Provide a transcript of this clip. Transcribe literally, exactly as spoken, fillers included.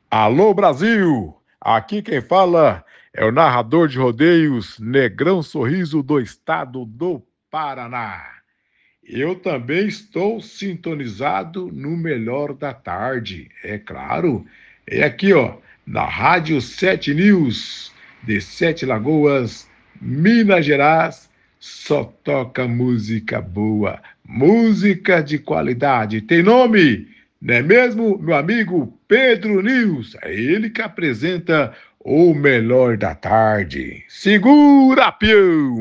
Alô Brasil! Aqui quem fala é o narrador de rodeios Negrão Sorriso do estado do Paraná. Eu também estou sintonizado no melhor da tarde, é claro. É aqui, ó, na Rádio Sete News, de Sete Lagoas, Minas Gerais, só toca música boa, música de qualidade. Tem nome, não é mesmo, meu amigo Pedro News? É ele que apresenta o melhor da tarde. Segura, pião!